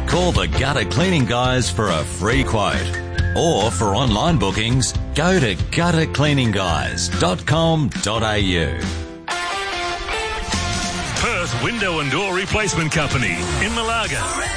Call the Gutter Cleaning Guys for a free quote. Or for online bookings, go to guttercleaningguys.com.au. Perth Window and Door Replacement Company in Malaga.